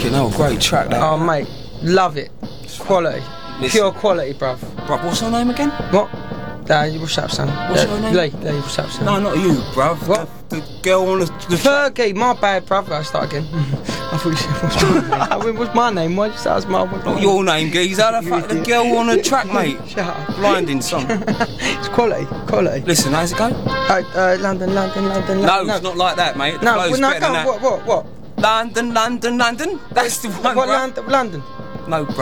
Fucking hell, great track that. Oh, mate, love it. Quality. Listen. Pure quality, bruv. Bruv, what's her name again? What? What's up, son? What's her name? Lee, what's up, son? No, not you, bruv. What? The girl on the Fergie, my bad, bruv. I'll start again. I thought you said, what's my name? I mean, what's my name? Why'd you say that's my name? Not your name, geezer. The girl on the track, mate. Shut up. Blinding song. It's quality. Listen, how's it go? London. No, it's not like that, mate. The flow's better than that. What? London. That's the one, What, bruv. London? No, bruv.